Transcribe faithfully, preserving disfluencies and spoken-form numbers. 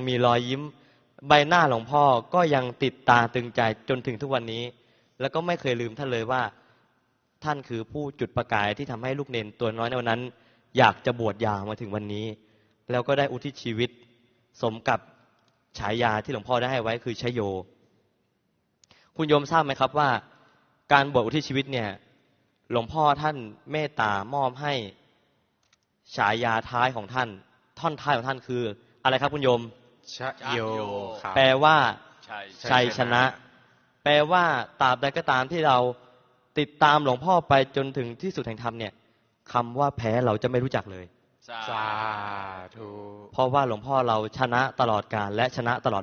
มีรอยยิ้มใบหน้าหลวงพ่อก็ยังติดตาตึงใจจนถึงทุกวันนี้แล้วก็ไม่เคยลืมท่านเลยว่าท่านคือผู้จุดประกายที่ทำให้ลูกเนนตัวน้อยในวันนั้นอยากจะบวชยาวมาถึงวันนี้แล้วก็ได้อุทิศชีวิตสมกับฉายาที่หลวงพ่อได้ให้ไว้คือชโยคุณโยมทราบไหมครับว่าการบวชอุทิศชีวิตเนี่ยหลวงพ่อท่านเมตตามอบให้ฉายาท้ายของท่านท่อนท้ายของท่านคืออะไรครับคุณโยมชโยครับแปลว่าชัยชนะแปลว่าตราบใดก็ตามที่เราติดตามหลวงพ่อไปจนถึงที่สุดแห่งธรรมเนี่ยคำว่าแพ้เราจะไม่รู้จักเลยสาธุเพราะว่าหลวงพ่อเราชนะตลอดกาลและชนะตลอด